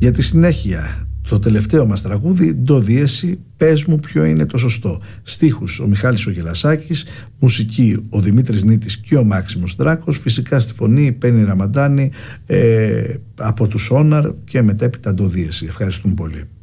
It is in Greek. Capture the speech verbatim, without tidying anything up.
Για τη συνέχεια, το τελευταίο μας τραγούδι, ντο δίεση, πες μου ποιο είναι το σωστό. Στίχους ο Μιχάλης ο Γελασάκης, μουσική ο Δημήτρης Νίτης και ο Μάξιμος Δράκος, φυσικά στη φωνή η Πέννη Ραμαντάνη ε, από τους Σόναρ και μετέπειτα ντο δίεση. Ευχαριστούμε πολύ.